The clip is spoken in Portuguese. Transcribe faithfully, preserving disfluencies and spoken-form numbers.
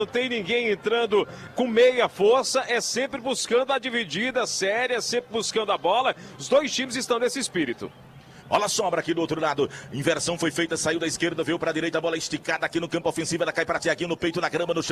Não tem ninguém entrando com meia força, é sempre buscando a dividida séria, sempre buscando a bola. Os dois times estão nesse espírito. Olha a sombra aqui do outro lado. Inversão foi feita, saiu da esquerda, veio para a direita, a bola esticada aqui no campo ofensivo. Ela cai para Tiaguinho no peito, na grama, no chão.